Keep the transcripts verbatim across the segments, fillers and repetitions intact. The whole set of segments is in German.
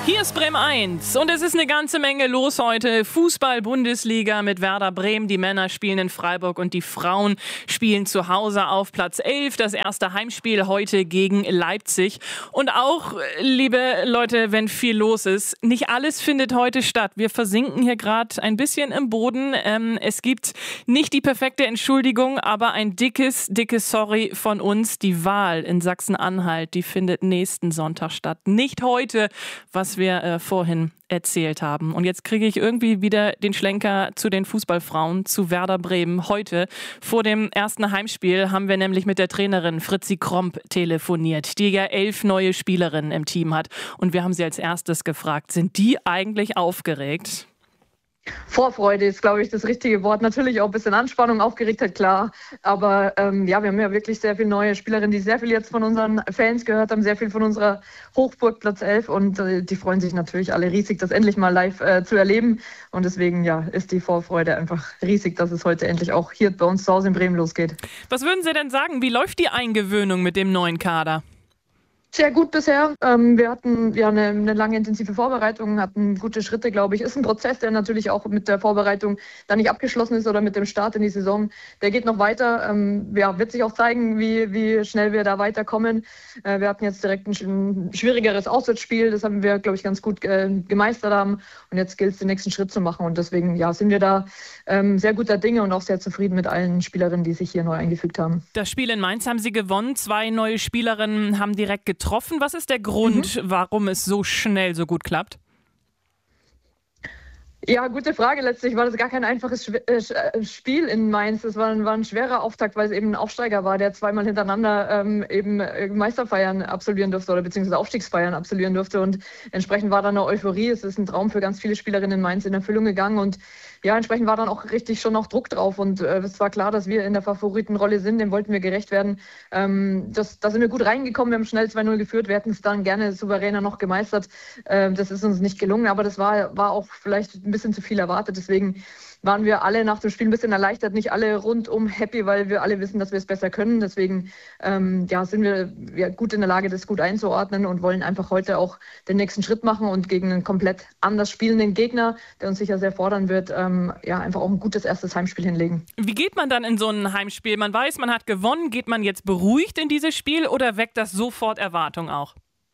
Hier ist Bremen eins und es ist eine ganze Menge los heute. Fußball-Bundesliga mit Werder Bremen. Die Männer spielen in Freiburg und die Frauen spielen zu Hause auf Platz elf. Das erste Heimspiel heute gegen Leipzig. Und auch, liebe Leute, wenn viel los ist, nicht alles findet heute statt. Wir versinken hier gerade ein bisschen im Boden. Ähm, es gibt nicht die perfekte Entschuldigung, aber ein dickes, dickes Sorry von uns. Die Wahl in Sachsen-Anhalt, die findet nächsten Sonntag statt. Nicht heute, was wir äh, vorhin erzählt haben. Und jetzt kriege ich irgendwie wieder den Schlenker zu den Fußballfrauen, zu Werder Bremen. Heute vor dem ersten Heimspiel haben wir nämlich mit der Trainerin Fritzi Kromp telefoniert, die ja elf neue Spielerinnen im Team hat. Und wir haben sie als erstes gefragt, sind die eigentlich aufgeregt? Vorfreude ist, glaube ich, das richtige Wort. Natürlich auch ein bisschen Anspannung, Aufgeregtheit, klar. Aber ähm, ja, wir haben ja wirklich sehr viele neue Spielerinnen, die sehr viel jetzt von unseren Fans gehört haben, sehr viel von unserer Hochburg Platz elf. Und äh, die freuen sich natürlich alle riesig, das endlich mal live äh, zu erleben. Und deswegen ja, ist die Vorfreude einfach riesig, dass es heute endlich auch hier bei uns zu Hause in Bremen losgeht. Was würden Sie denn sagen? Wie läuft die Eingewöhnung mit dem neuen Kader? Sehr gut bisher. Ähm, wir hatten ja eine, eine lange intensive Vorbereitung, hatten gute Schritte, glaube ich. Ist ein Prozess, der natürlich auch mit der Vorbereitung dann nicht abgeschlossen ist oder mit dem Start in die Saison. Der geht noch weiter. Ähm, ja, wird sich auch zeigen, wie, wie schnell wir da weiterkommen. Äh, wir hatten jetzt direkt ein, ein schwierigeres Auswärtsspiel. Das haben wir, glaube ich, ganz gut äh, gemeistert haben. Und jetzt gilt es, den nächsten Schritt zu machen. Und deswegen ja, sind wir da ähm, sehr guter Dinge und auch sehr zufrieden mit allen Spielerinnen, die sich hier neu eingefügt haben. Das Spiel in Mainz haben Sie gewonnen. Zwei neue Spielerinnen haben direkt getroffen. Was ist der Grund, mhm. warum es so schnell so gut klappt? Ja, gute Frage. Letztlich war das gar kein einfaches Spiel in Mainz. Es war ein, war ein schwerer Auftakt, weil es eben ein Aufsteiger war, der zweimal hintereinander ähm, eben Meisterfeiern absolvieren durfte oder beziehungsweise Aufstiegsfeiern absolvieren durfte. Und entsprechend war da eine Euphorie. Es ist ein Traum für ganz viele Spielerinnen in Mainz in Erfüllung gegangen. Und ja, entsprechend war dann auch richtig schon noch Druck drauf. Und äh, es war klar, dass wir in der Favoritenrolle sind. Dem wollten wir gerecht werden. Ähm, das, da sind wir gut reingekommen. Wir haben schnell zwei null geführt. Wir hätten es dann gerne souveräner noch gemeistert. Ähm, das ist uns nicht gelungen. Aber das war, war auch vielleicht ein bisschen zu viel erwartet. Deswegen waren wir alle nach dem Spiel ein bisschen erleichtert, nicht alle rundum happy, weil wir alle wissen, dass wir es besser können. Deswegen ähm, ja, sind wir ja, gut in der Lage, das gut einzuordnen und wollen einfach heute auch den nächsten Schritt machen und gegen einen komplett anders spielenden Gegner, der uns sicher sehr fordern wird, ähm, ja, einfach auch ein gutes erstes Heimspiel hinlegen. Wie geht man dann in so ein Heimspiel? Man weiß, man hat gewonnen. Geht man jetzt beruhigt in dieses Spiel oder weckt das sofort Erwartung auch?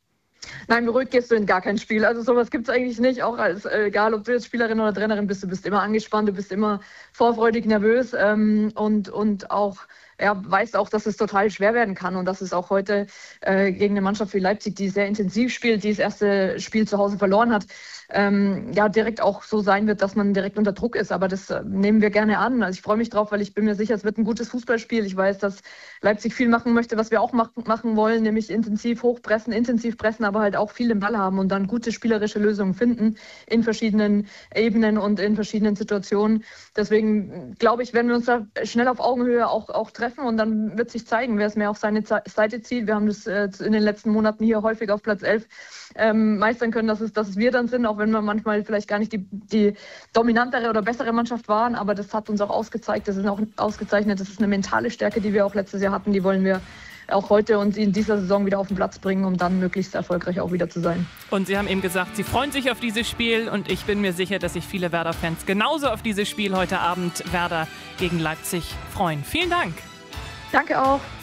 Nein, beruhigt gehst du in gar kein Spiel. Also sowas gibt es eigentlich nicht. Auch als, äh, egal, ob du jetzt Spielerin oder Trainerin bist, du bist immer angespannt, du bist immer vorfreudig, nervös ähm, und, und auch ja, weißt auch, dass es total schwer werden kann und dass es auch heute äh, gegen eine Mannschaft wie Leipzig, die sehr intensiv spielt, die das erste Spiel zu Hause verloren hat, ähm, ja, direkt auch so sein wird, dass man direkt unter Druck ist. Aber das äh, nehmen wir gerne an. Also ich freue mich drauf, weil ich bin mir sicher, es wird ein gutes Fußballspiel. Ich weiß, dass Leipzig viel machen möchte, was wir auch mach- machen wollen, nämlich intensiv hochpressen, intensiv pressen, aber halt auch viel im Ball haben und dann gute spielerische Lösungen finden in verschiedenen Ebenen und in verschiedenen Situationen. Deswegen glaube ich, werden wir uns da schnell auf Augenhöhe auch, auch treffen und dann wird sich zeigen, wer es mehr auf seine Seite zieht. Wir haben das äh, in den letzten Monaten hier häufig auf Platz elf ähm, meistern können, dass es, dass es wir dann sind, auch wenn wir manchmal vielleicht gar nicht die, die dominantere oder bessere Mannschaft waren, aber das hat uns auch ausgezeigt, das ist auch ausgezeichnet, das ist eine mentale Stärke, die wir auch letztes Jahr hatten, die wollen wir auch heute und in dieser Saison wieder auf den Platz bringen, um dann möglichst erfolgreich auch wieder zu sein. Und Sie haben eben gesagt, Sie freuen sich auf dieses Spiel und ich bin mir sicher, dass sich viele Werder-Fans genauso auf dieses Spiel heute Abend Werder gegen Leipzig freuen. Vielen Dank. Danke auch.